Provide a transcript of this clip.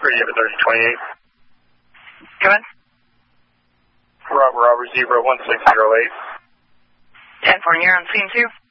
you have a 3028. Go ahead. Robert Zebra 1608. 10-4, you're on scene 2.